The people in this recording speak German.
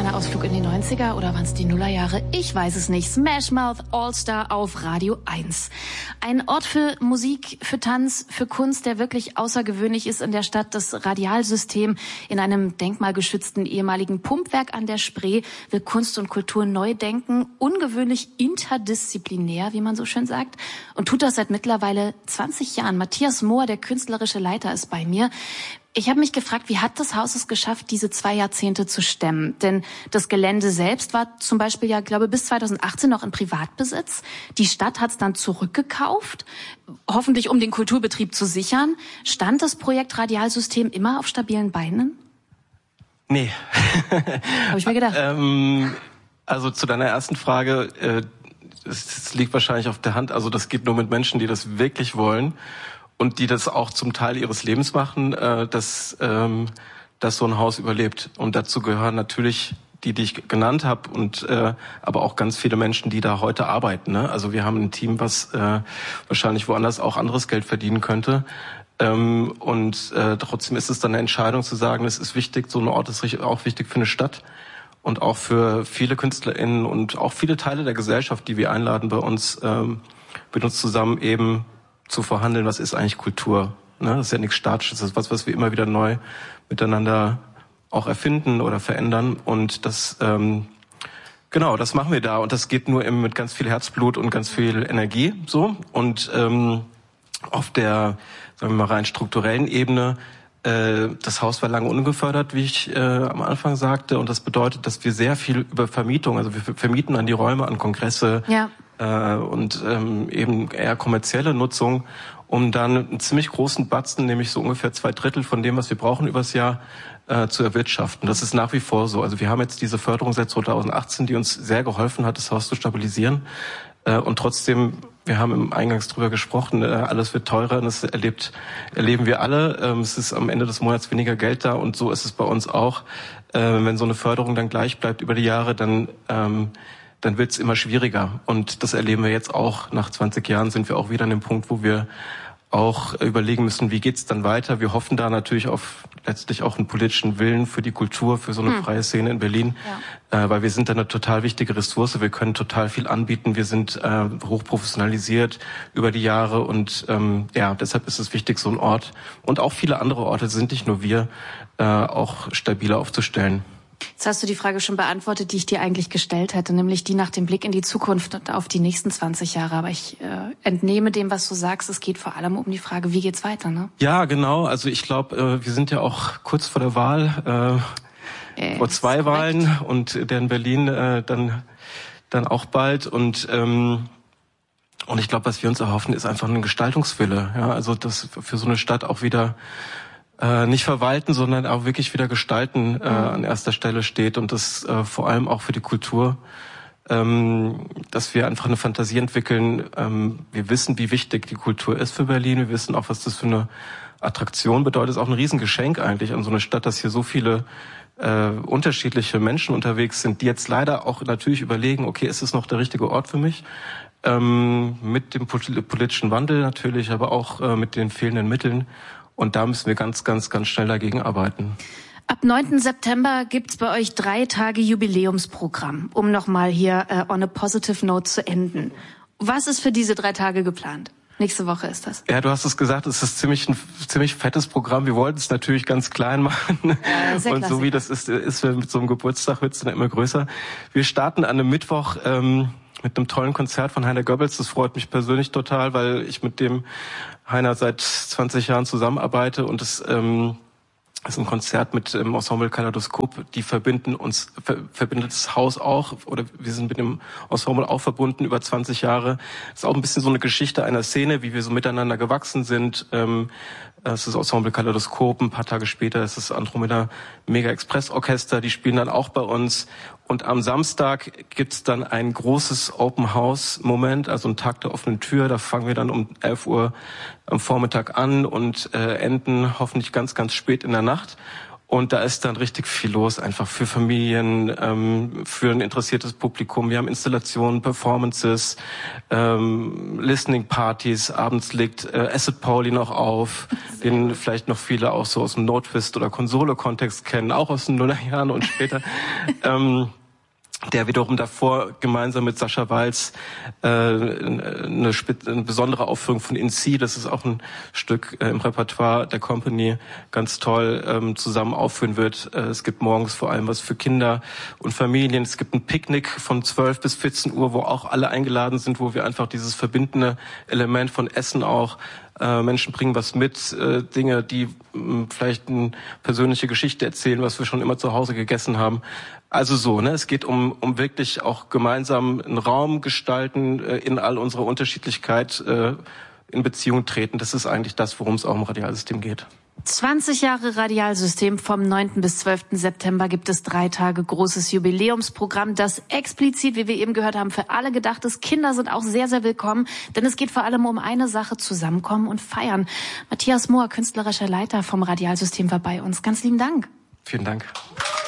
kleiner Ausflug in die 90er oder waren es die Nullerjahre? Ich weiß es nicht. Smash Mouth All-Star auf Radio 1. Ein Ort für Musik, für Tanz, für Kunst, der wirklich außergewöhnlich ist in der Stadt. Das Radialsystem in einem denkmalgeschützten ehemaligen Pumpwerk an der Spree will Kunst und Kultur neu denken. Ungewöhnlich interdisziplinär, wie man so schön sagt. Und tut das seit mittlerweile 20 Jahren. Matthias Mohr, der künstlerische Leiter, ist bei mir. Ich habe mich gefragt, wie hat das Haus es geschafft, diese 2 Jahrzehnte zu stemmen? Denn das Gelände selbst war zum Beispiel ja, glaube ich, bis 2018 noch in Privatbesitz. Die Stadt hat es dann zurückgekauft, hoffentlich um den Kulturbetrieb zu sichern. Stand das Projekt Radialsystem immer auf stabilen Beinen? Nee. Habe ich mir gedacht. Also zu deiner ersten Frage, es liegt wahrscheinlich auf der Hand. Also das geht nur mit Menschen, die das wirklich wollen. Und die das auch zum Teil ihres Lebens machen, dass so ein Haus überlebt. Und dazu gehören natürlich die ich genannt habe, und aber auch ganz viele Menschen, die da heute arbeiten. Ne? Also wir haben ein Team, was wahrscheinlich woanders auch anderes Geld verdienen könnte. Trotzdem ist es dann eine Entscheidung zu sagen, es ist wichtig, so ein Ort ist auch wichtig für eine Stadt und auch für viele KünstlerInnen und auch viele Teile der Gesellschaft, die wir einladen, bei uns mit uns zusammen eben zu verhandeln, was ist eigentlich Kultur. Ne? Das ist ja nichts Statisches, das ist was wir immer wieder neu miteinander auch erfinden oder verändern. Und das, das machen wir da. Und das geht nur mit ganz viel Herzblut und ganz viel Energie. So. Und auf der, sagen wir mal, rein strukturellen Ebene, das Haus war lange ungefördert, wie ich am Anfang sagte. Und das bedeutet, dass wir sehr viel über Vermietung, also wir vermieten an die Räume, an Kongresse, ja. Eben eher kommerzielle Nutzung, um dann einen ziemlich großen Batzen, nämlich so ungefähr 2/3 von dem, was wir brauchen übers Jahr, zu erwirtschaften. Das ist nach wie vor so. Also wir haben jetzt diese Förderung seit 2018, die uns sehr geholfen hat, das Haus zu stabilisieren. Und trotzdem, wir haben im Eingangs drüber gesprochen, alles wird teurer, und das erleben wir alle. Es ist am Ende des Monats weniger Geld da, und so ist es bei uns auch. Wenn so eine Förderung dann gleich bleibt über die Jahre, dann wird es immer schwieriger. Und das erleben wir jetzt auch. Nach 20 Jahren sind wir auch wieder an dem Punkt, wo wir auch überlegen müssen, wie geht's dann weiter. Wir hoffen da natürlich auf letztlich auch einen politischen Willen für die Kultur, für so eine freie Szene in Berlin, weil wir sind da eine total wichtige Ressource. Wir können total viel anbieten. Wir sind hochprofessionalisiert über die Jahre, und deshalb ist es wichtig, so ein Ort und auch viele andere Orte, sind nicht nur wir, auch stabiler aufzustellen. Jetzt hast du die Frage schon beantwortet, die ich dir eigentlich gestellt hätte, nämlich die nach dem Blick in die Zukunft und auf die nächsten 20 Jahre. Aber ich entnehme dem, was du sagst, es geht vor allem um die Frage, wie geht's weiter, ne? Ja, genau. Also ich glaube, wir sind ja auch kurz vor der Wahl, vor 2 Wahlen, und der in Berlin dann auch bald. Und ich glaube, was wir uns erhoffen, ist einfach ein Gestaltungswille. Ja, also das für so eine Stadt auch wieder nicht verwalten, sondern auch wirklich wieder gestalten an erster Stelle steht, und das vor allem auch für die Kultur, dass wir einfach eine Fantasie entwickeln. Wir wissen, wie wichtig die Kultur ist für Berlin. Wir wissen auch, was das für eine Attraktion bedeutet. Es ist auch ein Riesengeschenk eigentlich an so eine Stadt, dass hier so viele unterschiedliche Menschen unterwegs sind, die jetzt leider auch natürlich überlegen, okay, ist es noch der richtige Ort für mich? Mit dem politischen Wandel natürlich, aber auch mit den fehlenden Mitteln. Und da müssen wir ganz, ganz, ganz schnell dagegen arbeiten. Ab 9. September gibt's bei euch 3 Tage Jubiläumsprogramm, um nochmal hier on a positive note zu enden. Was ist für diese 3 Tage geplant? Nächste Woche ist das. Ja, du hast es gesagt, es ist ein ziemlich fettes Programm. Wir wollten es natürlich ganz klein machen. Ja, und so wie das ist mit so einem Geburtstag, wird es dann immer größer. Wir starten an einem Mittwoch mit einem tollen Konzert von Heiner Goebbels. Das freut mich persönlich total, weil ich mit dem Heiner seit 20 Jahren zusammenarbeite, und es ist ein Konzert mit dem Ensemble Kaleidoskop. Die verbindet das Haus auch, oder wir sind mit dem Ensemble auch verbunden über 20 Jahre. Es ist auch ein bisschen so eine Geschichte einer Szene, wie wir so miteinander gewachsen sind. Es ist das Ensemble Kaleidoskop, ein paar Tage später ist das Andromeda Mega Express Orchester, die spielen dann auch bei uns. Und am Samstag gibt's dann ein großes Open-House-Moment, also ein Tag der offenen Tür. Da fangen wir dann um 11 Uhr am Vormittag an und enden hoffentlich ganz, ganz spät in der Nacht. Und da ist dann richtig viel los, einfach für Familien, für ein interessiertes Publikum. Wir haben Installationen, Performances, Listening Partys. Abends legt Acid Pauli noch auf, den vielleicht noch viele auch so aus dem No-Twist- oder Konsole-Kontext kennen, auch aus den Nullerjahren und später. Der wiederum davor gemeinsam mit Sascha Walz eine besondere Aufführung von In C, das ist auch ein Stück im Repertoire der Company, ganz toll zusammen aufführen wird. Es gibt morgens vor allem was für Kinder und Familien. Es gibt ein Picknick von 12 bis 14 Uhr, wo auch alle eingeladen sind, wo wir einfach dieses verbindende Element von Essen auch Menschen bringen was mit, Dinge, die vielleicht eine persönliche Geschichte erzählen, was wir schon immer zu Hause gegessen haben. Also so, ne? Es geht um wirklich auch gemeinsam einen Raum gestalten, in all unserer Unterschiedlichkeit in Beziehung treten. Das ist eigentlich das, worum es auch im Radialsystem geht. 20 Jahre Radialsystem. Vom 9. bis 12. September gibt es 3 Tage großes Jubiläumsprogramm, das explizit, wie wir eben gehört haben, für alle gedacht ist. Kinder sind auch sehr, sehr willkommen, denn es geht vor allem um eine Sache: zusammenkommen und feiern. Matthias Mohr, künstlerischer Leiter vom Radialsystem, war bei uns. Ganz lieben Dank. Vielen Dank.